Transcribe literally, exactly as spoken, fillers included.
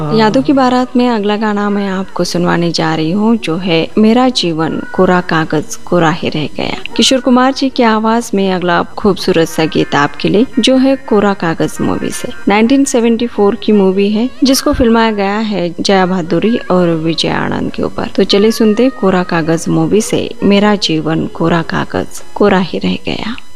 यादों की बारात में अगला गाना मैं आपको सुनवाने जा रही हूँ, जो है मेरा जीवन कोरा कागज कोरा ही रह गया। किशोर कुमार जी की आवाज में अगला खूबसूरत सा गीत आपके लिए, जो है कोरा कागज मूवी से। उन्नीस सौ चौहत्तर की मूवी है, जिसको फिल्माया गया है जया भादुरी और विजय आनंद के ऊपर। तो चलिए सुनते कोरा कागज मूवी से मेरा जीवन कोरा कागज कोरा ही रह गया।